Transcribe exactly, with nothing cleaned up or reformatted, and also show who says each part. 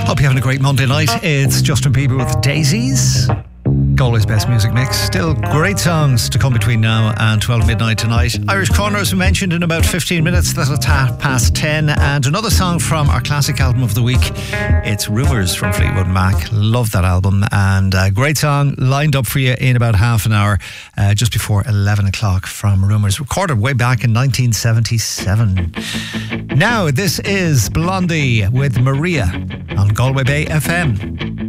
Speaker 1: Hope you're having a great Monday night. It's Justin Bieber with Daisies. Galway's best music mix. Still great songs to come between now and twelve midnight tonight. Irish Corner, as we mentioned, in about fifteen minutes. That's at half past ten. And another song from our classic album of the week. It's Rumours from Fleetwood Mac. Love that album. And a great song lined up for you in about half an hour, uh, just before eleven o'clock from Rumours. Recorded way back in nineteen seventy-seven. Now, this is Blondie with Maria on Galway Bay F M.